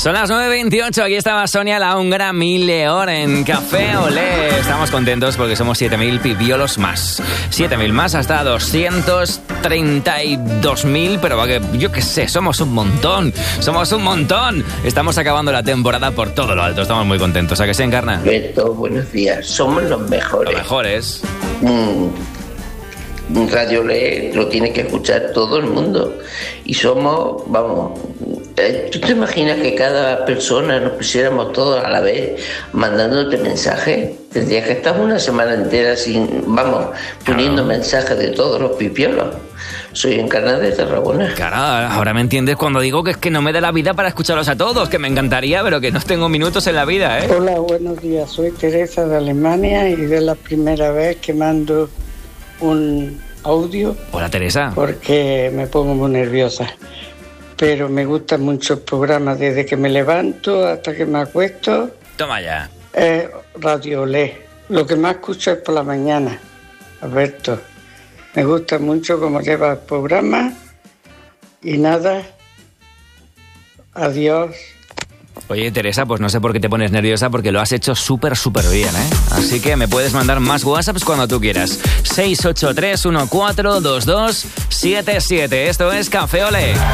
Son las 9:28, aquí estaba Sonia la húngara, 1000 León en Café Olé. Estamos contentos porque somos 7.000 pibiolos más. 7.000 más hasta 232.000, pero yo qué sé, somos un montón. Estamos acabando la temporada por todo lo alto, estamos muy contentos. ¿A que se encarna? Beto, buenos días, somos los mejores. Los mejores. Radio Olé lo tiene que escuchar todo el mundo. Y somos, vamos... ¿Tú te imaginas que cada persona nos pusiéramos todos a la vez mandándote mensajes? Tendrías que estar una semana entera poniendo mensajes de todos los pipiolos. Soy Encarna de Tarragona. Claro, ahora me entiendes cuando digo que es que no me da la vida para escucharlos a todos, que me encantaría, pero que no tengo minutos en la vida, ¿eh? Hola, buenos días. Soy Teresa de Alemania y es la primera vez que mando un audio. Hola, Teresa. Porque me pongo muy nerviosa. Pero me gusta mucho el programa desde que me levanto hasta que me acuesto. Toma ya. Radio Olé. Lo que más escucho es por la mañana, Alberto. Me gusta mucho cómo lleva el programa. Y nada. Adiós. Oye, Teresa, pues no sé por qué te pones nerviosa, porque lo has hecho súper bien, ¿eh? Así que me puedes mandar más WhatsApps cuando tú quieras. 683142277. Esto es Café Olé.